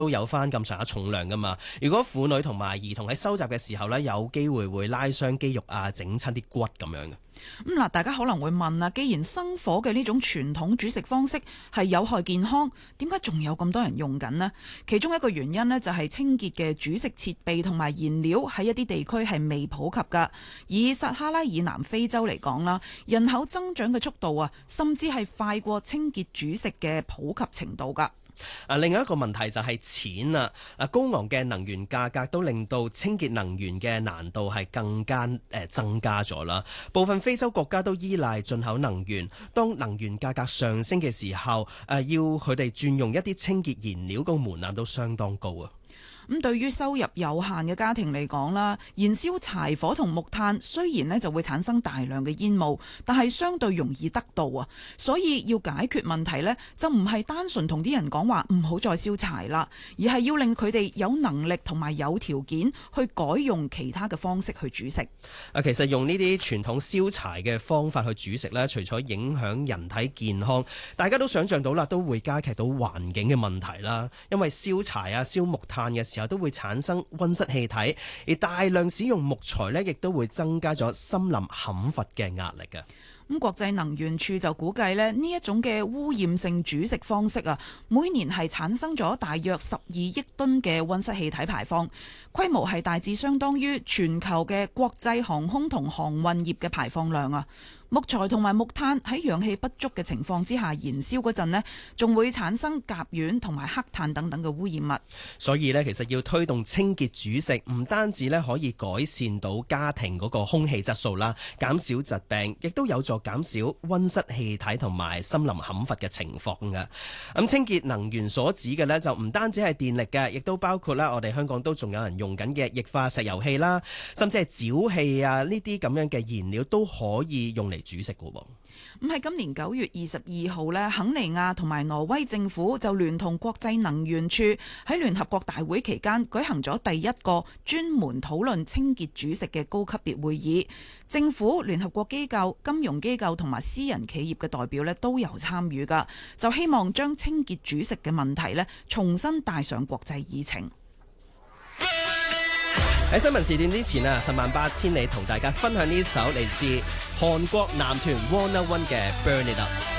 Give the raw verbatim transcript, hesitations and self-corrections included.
都有翻咁上下重量噶嘛。如果婦女同埋兒童喺收集嘅時候呢，有機會會拉傷肌肉啊，整親啲骨咁樣嘅。 咁嗱，大家可能會問啊，既然生火嘅呢種傳統煮食方式係有害健康，點解仲有咁多人用緊呢？其中一個原因呢，就係清潔嘅煮食設備同埋燃料喺一啲地區係未普及㗎。以撒哈拉以南非洲嚟講啦，人口增長嘅速度啊，甚至係快過清潔煮食嘅普及程度㗎。 啊，另外一個問題就係錢啊！啊，高昂嘅能源價格都令到清潔能源嘅難度係更加誒、呃、增加咗啦。部分非洲國家都依賴進口能源，當能源價格上升嘅時候，誒、呃、要佢哋轉用一啲清潔燃料，個門檻都相當高啊。 咁對於收入有限嘅家庭嚟講啦，燃燒柴火同木炭雖然呢就會產生大量嘅煙霧，但係相對容易得到啊。所以要解決問題呢，就唔係單純同啲人講話唔好再燒柴啦，而係要令佢哋有能力同埋有條件去改用其他嘅方式去煮食。 啊，其實用呢啲傳統燒柴嘅方法去煮食呢，除咗影響人體健康，大家都想象到啦，都會加劇到環境嘅問題啦。因為燒柴啊、燒木炭嘅時候都會產生溫室氣體，而大量使用木材呢，亦都會增加咗森林砍伐嘅壓力嘅。 咁國際能源署就估計咧，呢一種嘅污染性煮食方式啊，每年係產生咗大約十二億噸嘅溫室氣體排放，規模係大致相當於全球嘅國際航空同航運業嘅排放量啊。木材同埋木炭喺氧氣不足嘅情況之下燃燒嗰陣呢，仲會產生甲烷同埋黑炭等等嘅污染物。 所以呢，其實要推動清潔煮食，唔單止呢可以改善到家庭嗰個空氣質素啦，減少疾病，亦都有助減少溫室氣體同埋森林砍伐嘅情況嘅。咁清潔能源所指嘅呢，就唔單止係電力嘅，亦都包括啦，我哋香港都仲有人用緊嘅液化石油氣啦，甚至係沼氣啊，呢啲咁樣嘅燃料都可以用嚟煮食嘅喎。 咁喺今年九月二十二號呢，肯尼亞同埋挪威政府就聯同國際能源署喺聯合國大會期間舉行咗第一個專門討論清潔煮食嘅高級別會議。政府、聯合國機構、金融機構同埋私人企業嘅代表呢都有參與㗎，就希望將清潔煮食嘅問題呢重新帶上國際議程。 喺新聞時段之前啊，十萬八千里同大家分享呢首嚟自韓國男團 Wanna One 嘅 Burn It Up。